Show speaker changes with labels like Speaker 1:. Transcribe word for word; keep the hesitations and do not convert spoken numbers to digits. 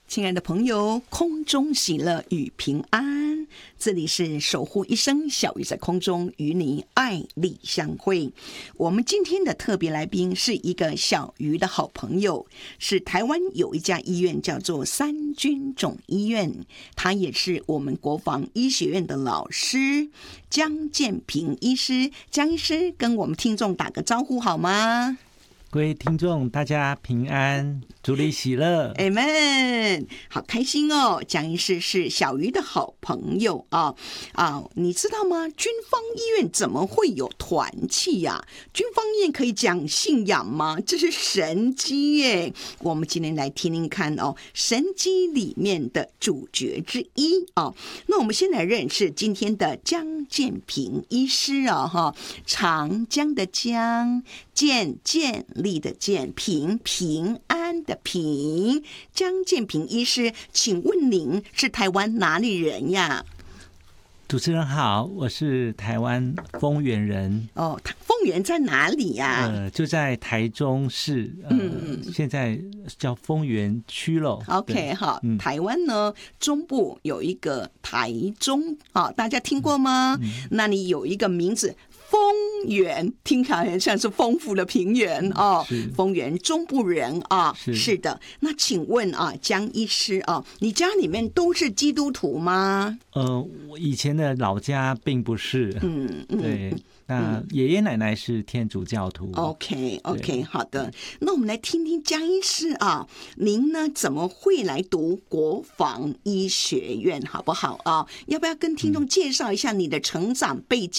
Speaker 1: 亲爱的朋友，空中喜乐与平安，这里是守护一生，小鱼在空中与你爱力相会。我们今天的特别来宾是一个小鱼的好朋友，是台湾有一家医院叫做三军总医院，他也是我们国防医学院的老师江建平医师。江医师跟我们听众打个招呼好吗？
Speaker 2: 各位听众大家平安，主里喜乐
Speaker 1: Amen， 好开心哦。江医师是小鱼的好朋友啊啊！你知道吗？军方医院怎么会有团契呀、啊？军方医院可以讲信仰吗？这是神机耶！我们今天来听听看哦，神机里面的主角之一啊。那我们先来认识今天的江建平医师啊，哈，长江的江，建建立的建，平平安的平。江建平医师，请问您是台湾哪里人呀？
Speaker 2: 主持人好，我是台湾丰原人。
Speaker 1: 哦，丰原在哪里呀？
Speaker 2: 呃，就在台中市，呃、嗯，现在叫丰原区了。
Speaker 1: OK， 好、嗯，台湾呢中部有一个台中，啊，大家听过吗？嗯、那里有一个名字。丰原听起来像是丰富的平原哦，丰原中部人啊，是, 是的。那请问啊，江医师啊，你家里面都是基督徒吗？
Speaker 2: 呃，我以前的老家并不是，嗯嗯，对。那爷爷奶奶是天主教徒。
Speaker 1: OK OK， 好的。那我们来听听江医师啊，您呢怎么会来读国防医学院，好不好啊？要不要跟听众介绍一下你的成长背景？